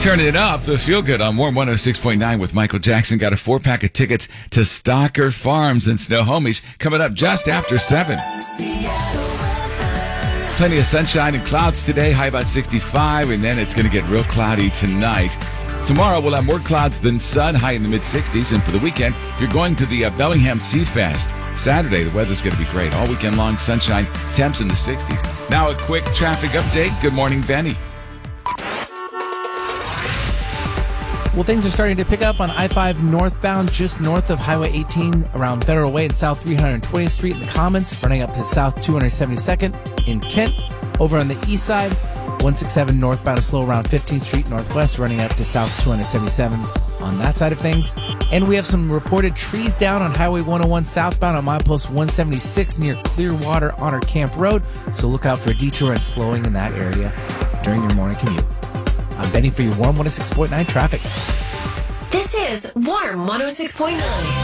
Turn it up. The Feel Good on Warm 106.9 with Michael Jackson. Got a 4-pack of tickets to Stalker Farms in Snohomish coming up just after 7. Plenty of sunshine and clouds today. High about 65, and then it's going to get real cloudy tonight. Tomorrow we'll have more clouds than sun, high in the mid-60s. And for the weekend, you're going to the Bellingham Sea Fest. Saturday, the weather's going to be great. All weekend long, sunshine, temps in the 60s. Now a quick traffic update. Good morning, Benny. Well, things are starting to pick up on I-5 northbound, just north of Highway 18 around Federal Way and South 320th Street in the Commons, running up to South 272nd in Kent. Over on the east side, 167 northbound is slow around 15th Street Northwest, running up to South 277 on that side of things. And we have some reported trees down on Highway 101 southbound on milepost 176 near Clearwater Honor Camp Road, so look out for a detour and slowing in that area during your morning commute. I'm Benny for your Warm 106.9 traffic. This is Warm 106.9.